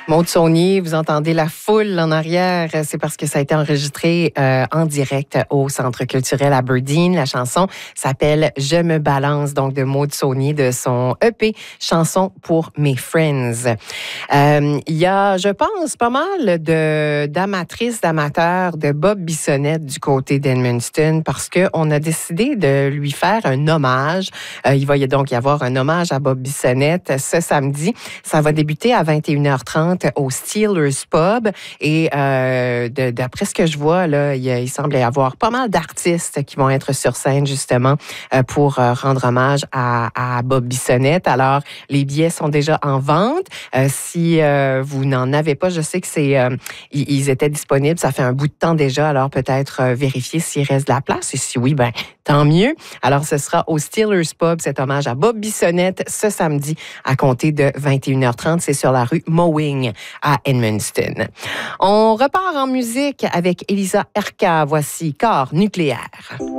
Maud Saunier, vous entendez la foule en arrière. C'est parce que ça a été enregistré en direct au Centre culturel Aberdeen. La chanson s'appelle « Je me balance », donc de Maud Saunier, de son EP « Chanson pour mes friends ». Il y a, je pense, pas mal d'amatrices, d'amateurs de Bob Bissonnette du côté d'Edmundston parce qu'on a décidé de lui faire un hommage. Il va donc y avoir un hommage à Bob Bissonnette ce samedi. Ça va débuter à 21h30 au Steelers Pub. Et d'après ce que je vois, là, il semble y avoir pas mal d'artistes qui vont être sur scène, justement, pour rendre hommage à Bob Bissonnette. Alors, les billets sont déjà en vente. Si vous n'en avez pas, je sais que ils étaient disponibles. Ça fait un bout de temps déjà. Alors, peut-être vérifier s'il reste de la place. Et si oui, ben tant mieux. Alors, ce sera au Steelers Pub, cet hommage à Bob Bissonnette, ce samedi à compter de 21h30. C'est sur la rue Mowing à Edmundston. On repart en musique avec Elisa Erka. Voici Corps nucléaire.